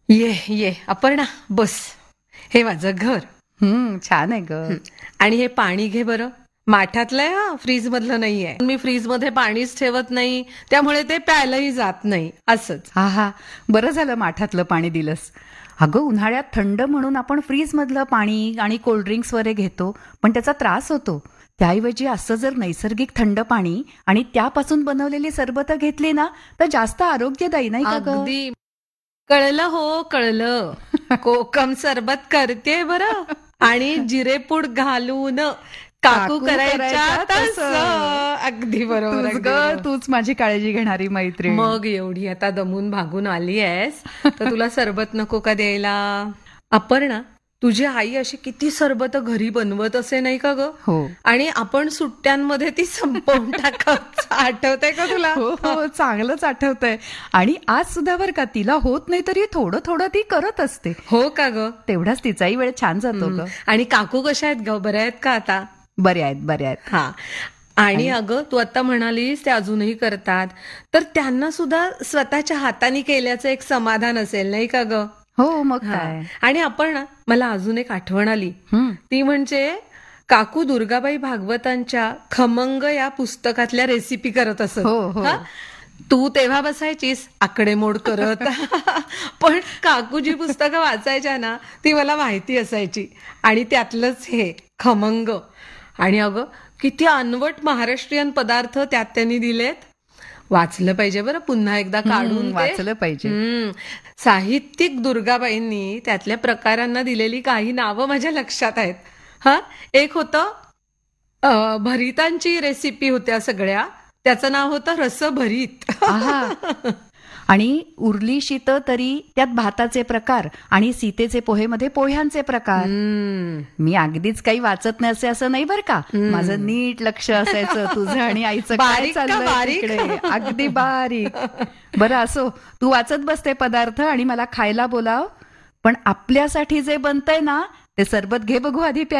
ये ये अपर्णा बस. हे माझं घर. छान आहे ग. आणि हे पाणी घे बरं. माठातलं आहे हा, फ्रीज मधलं नाहीये. मी फ्रीज मध्ये पाणीच ठेवत नाही, त्यामुळे ते प्यायलाही जात नाही. असंच. हा हा, बरं झालं माठातलं पाणी दिलंस. अगं उन्हाळ्यात थंड म्हणून आपण फ्रीज मधलं पाणी आणि कोल्ड्रिंक्स वगैरे घेतो, पण त्याचा त्रास होतो. त्याऐवजी असं जर नैसर्गिक थंड पाणी आणि त्यापासून बनवलेली सरबतं घेतली ना, तर जास्त आरोग्यदायी नाही का ग? अगदी कळलं हो, कळलं. कोकम सरबत करते बरं. आणि जिरेपूड घालून काकू करायच्या तसं. अगदी बरोबर. तूच अगदी ग, बरोबर. तूच माझी काळजी घेणारी मैत्रीण. मग एवढी आता दमून भागून आली आहेस तर तुला सरबत नको का द्यायला? अपर्णा, तुझी आई अशी किती सरबत घरी बनवत असे नाही का ग? हो आणि आपण सुट्ट्यांमध्ये ती संपवून टाकायचं आठवतंय का तुला? हो हो, चांगलंच आठवतंय. आणि आज सुद्धा बरं का, तिला होत नाही तरी थोडं थोडं ती करत असते. हो का ग? तेवढाच तिचाही वेळ छान जातो ग. आणि काकू कशा आहेत ग? बऱ्या आहेत का आता? बऱ्या आहेत, बऱ्या आहेत. हा. आणि अगं तू आता म्हणालीस ते अजूनही करतात, तर त्यांना सुद्धा स्वतःच्या हाताने केल्याचं एक समाधान असेल नाही का ग? हो मग हा. काय. आणि आपण ना, मला अजून एक आठवण आली. हम्म. ती म्हणजे काकू दुर्गाबाई भागवतांच्या खमंग या पुस्तकातल्या रेसिपी करत असत. हो, हो. हा? तू तेव्हा बसायचीस आकडेमोड करत. पण काकू जी पुस्तकं वाचायच्या ना, ती मला माहिती असायची. आणि त्यातलंच हे खमंग. आणि अगं किती अनवट महाराष्ट्रीयन पदार्थ त्यात त्यांनी दिलेत. वाचलं पाहिजे बरं पुन्हा एकदा काढून ते. वाचलं पाहिजे. साहित्यिक दुर्गाबाईंनी त्यातल्या प्रकारांना दिलेली काही नावं माझ्या लक्षात आहेत. हा, एक होतं भरितांची रेसिपी होत्या सगळ्या. त्याचं नाव होतं रसभरीत. आहा. आणि उरली शीत तरी त्यात भाताचे प्रकार आणि सीतेचे पोहेमध्ये पोह्यांचे प्रकार. मी अगदीच काही वाचत नसे असं नाही बरं का. माझं नीट लक्ष असायचं तुझं आणि आईचं काय बारीक का चाललंय बारीक? तिकडे. अगदी बारीक. बरं असो, तू वाचत बसते पदार्थ आणि मला खायला बोलाव. पण आपल्यासाठी जे बनतंय ना, ते सरबत घे बघू आधी.